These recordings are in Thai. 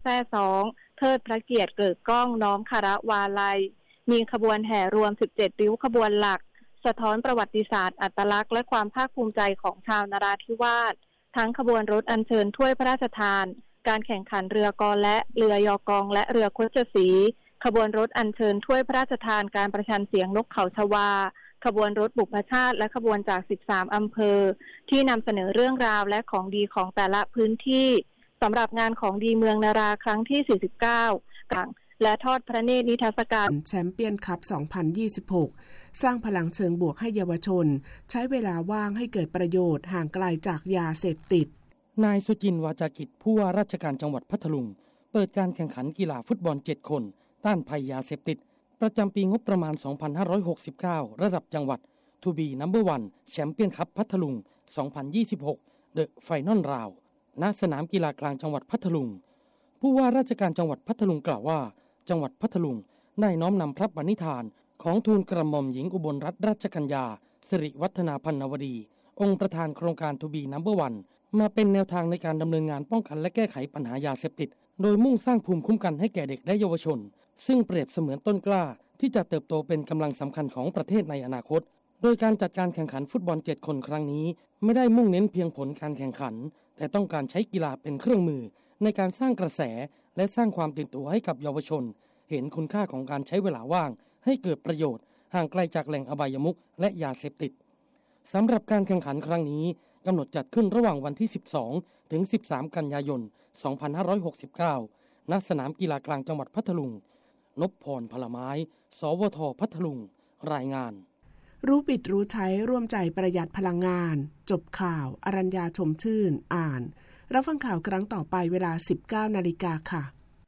แซ่ซ้องเทิดพระเกียรติเกิดก้องน้อมคารวาลัยมีขบวนแห่รวม17ริ้วขบวนหลักสะท้อนประวัติศาสตร์อัตลักษณ์และความภาคภูมิใจของชาวนราธิวาสทั้งขบวนรถอัญเชิญถ้วยพระราชทานการแข่งขันเรือกอและเรือยอกองและเรือโคชสีขบวนรถอัญเชิญถ้วยพระราชทานการประชันเสียงนกเขาชวาขบวนรถบุพชาติและขบวนจาก13อำเภอที่นำเสนอเรื่องราวและของดีของแต่ละพื้นที่สำหรับงานของดีเมืองนาราครั้งที่49และทอดพระเนตรนิทรรศการแชมเปี้ยนคัพ 2026 สร้างพลังเชิงบวกให้เยาวชนใช้เวลาว่างให้เกิดประโยชน์ห่างไกลจากยาเสพติดนายสุจินต์วาจากิจผู้ว่าราชการจังหวัดพัทลุงเปิดการแข่งขันกีฬาฟุตบอล7คนต้านภัยยาเสพติดประจำปีงบประมาณ 2569 ระดับจังหวัด To be number 1 แชมเปี้ยนคัพพัทลุง 2026 The Final Round ณ สนามกีฬากลางจังหวัดพัทลุงผู้ว่าราชการจังหวัดพัทลุงกล่าวว่าจังหวัดพัทลุงได้น้อมนำพระปณิธานของทูลกระหม่อมหญิงอุบลรัตนราชกัญญาสิริวัฒนาพันนวดีองค์ประธานโครงการ To be number 1 มาเป็นแนวทางในการดำเนินงานป้องกันและแก้ไขปัญหายาเสพติดโดยมุ่งสร้างภูมิคุ้มกันให้แก่เด็กและเยาวชนซึ่งเปรียบเสมือนต้นกล้าที่จะเติบโตเป็นกำลังสำคัญของประเทศในอนาคตโดยการจัดการแข่งขันฟุตบอล7คนครั้งนี้ไม่ได้มุ่งเน้นเพียงผลการแข่งขันแต่ต้องการใช้กีฬาเป็นเครื่องมือในการสร้างกระแสและสร้างความตื่นตัวให้กับเยาวชนเห็นคุณค่าของการใช้เวลาว่างให้เกิดประโยชน์ห่างไกลจากแหล่งอบายมุขและยาเสพติดสำหรับการแข่งขันครั้งนี้กำหนดจัดขึ้นระหว่างวันที่12ถึง13กันยายน2569ณสนามกีฬากลางจังหวัดพัทลุงนพพรพลไม้สวทพัทลุงรายงานรู้ปิดรู้ใช้ร่วมใจประหยัดพลังงานจบข่าวอรัญญาชมชื่นอ่านรับฟังข่าวครั้งต่อไปเวลา 19 นาฬิกาค่ะ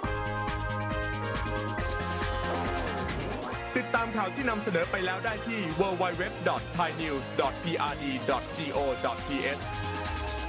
ติดตามข่าวที่นำเสนอไปแล้วได้ที่ www.thainews.prd.go.th